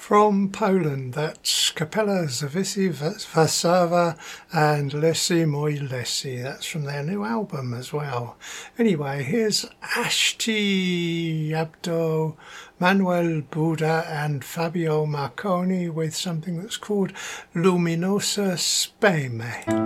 From Poland, that's Kapela Zawisy Warszawa and Lesi Moi Lesi. That's from their new album as well. Anyway, here's Ashti Abdo, Manuel Buda and Fabio Marconi with something that's called Luminosa Speme.